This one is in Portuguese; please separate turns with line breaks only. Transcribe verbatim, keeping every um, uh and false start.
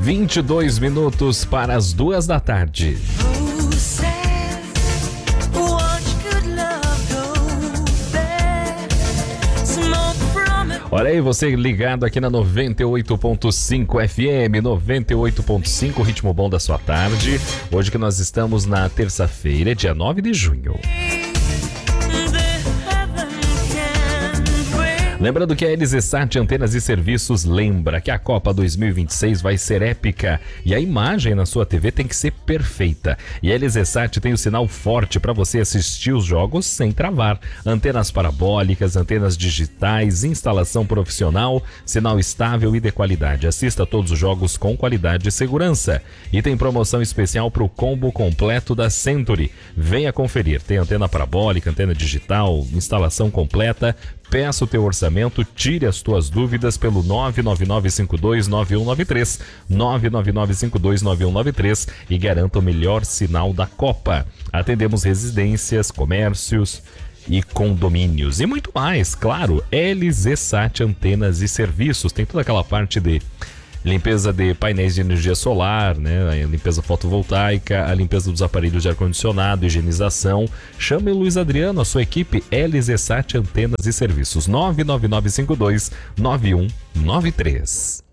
vinte e dois minutos para as duas da tarde. Olha aí, você ligado aqui na noventa e oito ponto cinco F M, noventa e oito ponto cinco, ritmo bom da sua tarde. Hoje que nós estamos na terça-feira, dia nove de junho. Lembrando que a Elisesat Antenas e Serviços lembra que a Copa dois mil e vinte e seis vai ser épica e a imagem na sua T V tem que ser perfeita. E a Elisesat tem o sinal forte para você assistir os jogos sem travar. Antenas parabólicas, antenas digitais, instalação profissional, sinal estável e de qualidade. Assista todos os jogos com qualidade e segurança. E tem promoção especial para o combo completo da Century. Venha conferir. Tem antena parabólica, antena digital, instalação completa. Peça o teu orçamento, tire as tuas dúvidas pelo nove nove nove cinco dois nove um nove três, nove nove nove cinco dois nove um nove três e garanta o melhor sinal da Copa. Atendemos residências, comércios e condomínios e muito mais, claro. Elisesat Antenas e Serviços, tem toda aquela parte de limpeza de painéis de energia solar, né? A limpeza fotovoltaica, a limpeza dos aparelhos de ar-condicionado, higienização. Chame o Luiz Adriano, a sua equipe Elisesat Antenas e Serviços. nove nove nove cinco dois nove um nove três.